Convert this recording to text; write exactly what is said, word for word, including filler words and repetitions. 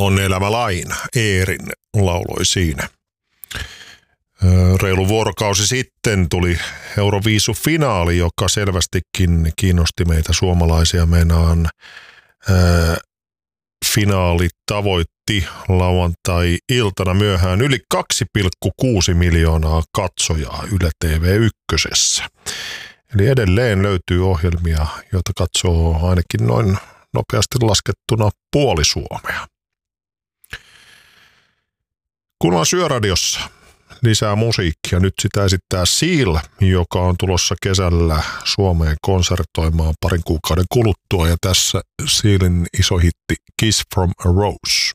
On elämä laina. Eerin lauloi siinä. Reilu vuorokausi sitten tuli Euroviisu-finaali, joka selvästikin kiinnosti meitä suomalaisia. Meinaan ää, finaali tavoitti lauantai-iltana myöhään yli kaksi pilkku kuusi miljoonaa katsojaa Yle T V ykkösessä. Eli edelleen löytyy ohjelmia, joita katsoo ainakin noin nopeasti laskettuna puoli Suomea. Kuunnellaan Syöradiossa lisää musiikkia. Nyt sitä esittää Seal, joka on tulossa kesällä Suomeen konsertoimaan parin kuukauden kuluttua. Ja tässä Sealin iso hitti Kiss from a Rose.